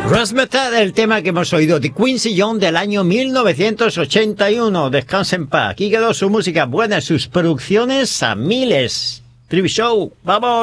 Razzmatazz, el tema que hemos oído de Quincy Jones del año 1981. Descansa en paz. Aquí quedó su música buena, sus producciones a miles. Trivi Show, vamos.